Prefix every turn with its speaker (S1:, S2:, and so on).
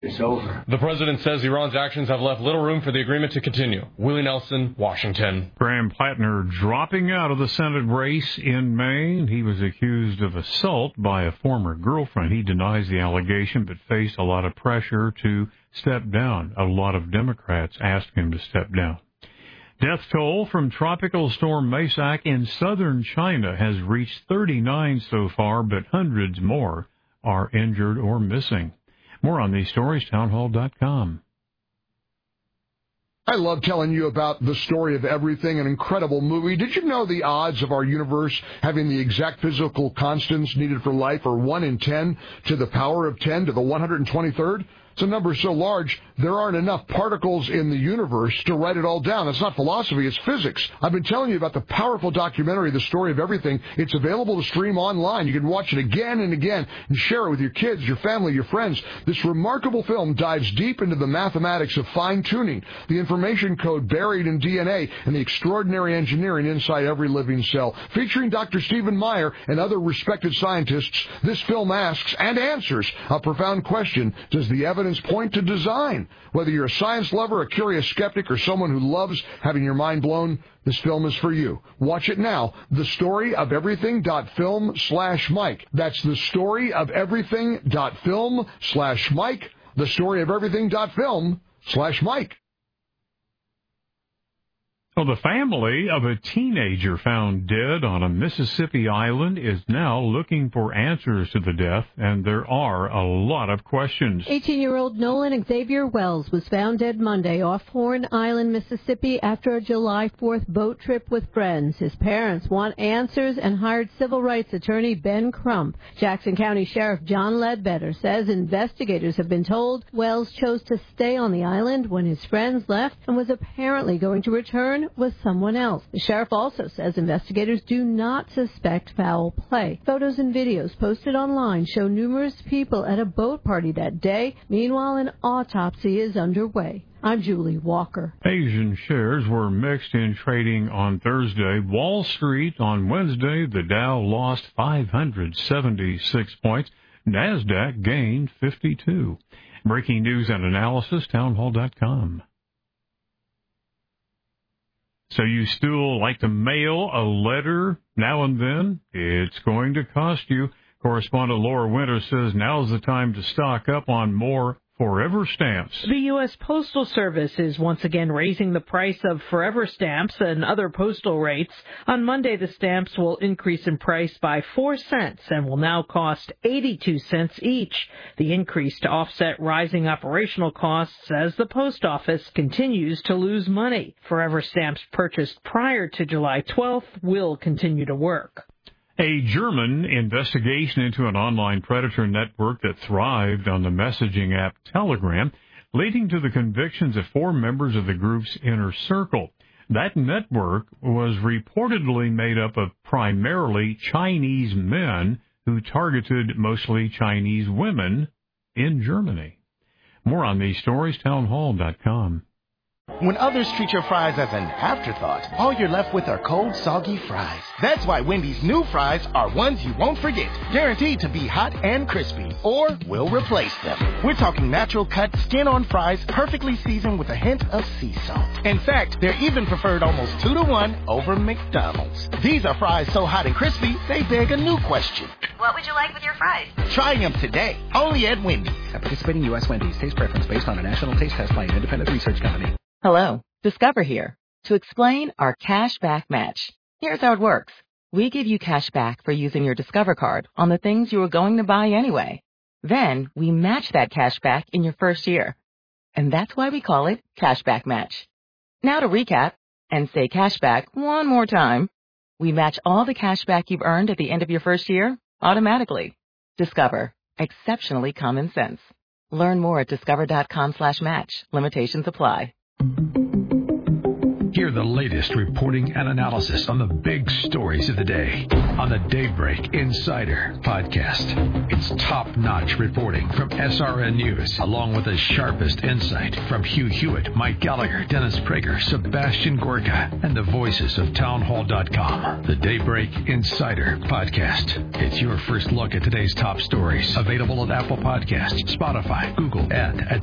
S1: It's over.
S2: The president says Iran's actions have left little room for the agreement to continue. Willie Nelson, Washington.
S3: Graham Plattner dropping out of the Senate race in Maine. He was accused of assault by a former girlfriend. He denies the allegation but faced a lot of pressure to step down. A lot of Democrats asked him to step down. Death toll from Tropical Storm Maysak in southern China has reached 39 so far, but hundreds more are injured or missing. More on these stories, townhall.com.
S4: I love telling you about The Story of Everything, an incredible movie. Did you know the odds of our universe having the exact physical constants needed for life are 1 in 10 to the power of 10 to the 123rd? It's a number so large, there aren't enough particles in the universe to write it all down. That's not philosophy, it's physics. I've been telling you about the powerful documentary, The Story of Everything. It's available to stream online. You can watch it again and again and share it with your kids, your family, your friends. This remarkable film dives deep into the mathematics of fine-tuning, the information code buried in DNA, and the extraordinary engineering inside every living cell. Featuring Dr. Stephen Meyer and other respected scientists, this film asks and answers a profound question: does the evidence point to design? Whether you're a science lover, a curious skeptic, or someone who loves having your mind blown, this film is for you. Watch it now. TheStoryOfEverything.film/Mike. That's TheStoryOfEverything.film/Mike. TheStoryOfEverything.film/Mike.
S3: Well, the family of a teenager found dead on a Mississippi island is now looking for answers to the death, and there are a lot of questions.
S5: 18-year-old Nolan Xavier Wells was found dead Monday off Horn Island, Mississippi, after a July 4th boat trip with friends. His parents want answers and hired civil rights attorney Ben Crump. Jackson County Sheriff John Ledbetter says investigators have been told Wells chose to stay on the island when his friends left and was apparently going to return with someone else. The sheriff also says investigators do not suspect foul play. Photos and videos posted online show numerous people at a boat party that day. Meanwhile, an autopsy is underway. I'm Julie Walker.
S3: Asian shares were mixed in trading on Thursday. Wall Street on Wednesday, the Dow lost 576 points. NASDAQ gained 52. Breaking news and analysis, townhall.com. So you still like to mail a letter now and then? It's going to cost you. Correspondent Laura Winter says now's the time to stock up on more Forever Stamps.
S6: The U.S. Postal Service is once again raising the price of Forever Stamps and other postal rates. On Monday, the stamps will increase in price by 4 cents and will now cost 82 cents each. The increase to offset rising operational costs as the post office continues to lose money. Forever Stamps purchased prior to July 12th will continue to work.
S3: A German investigation into an online predator network that thrived on the messaging app Telegram, leading to the convictions of 4 members of the group's inner circle. That network was reportedly made up of primarily Chinese men who targeted mostly Chinese women in Germany. More on these stories, townhall.com.
S7: When others treat your fries as an afterthought, all you're left with are cold, soggy fries. That's why Wendy's new fries are ones you won't forget, guaranteed to be hot and crispy, or we'll replace them. We're talking natural cut, skin-on fries, perfectly seasoned with a hint of sea salt. In fact, they're even preferred almost 2-to-1 over McDonald's. These are fries so hot and crispy, they beg a new question.
S8: What would you like with your fries?
S7: Try them today, only at Wendy's.
S9: At participating U.S. Wendy's, taste preference based on a national taste test by an independent research company.
S10: Hello, Discover here to explain our cash back match. Here's how it works. We give you cash back for using your Discover card on the things you were going to buy anyway. Then we match that cash back in your first year. And that's why we call it Cashback Match. Now to recap and say cashback one more time. We match all the cash back you've earned at the end of your first year automatically. Discover. Exceptionally common sense. Learn more at discover.com/match. Limitations apply.
S1: Hear the latest reporting and analysis on the big stories of the day on the Daybreak Insider podcast. It's top-notch reporting from SRN News, along with the sharpest insight from Hugh Hewitt, Mike Gallagher, Dennis Prager, Sebastian Gorka, and the voices of townhall.com. The Daybreak Insider podcast. It's your first look at today's top stories. Available at Apple Podcasts, Spotify, Google, and at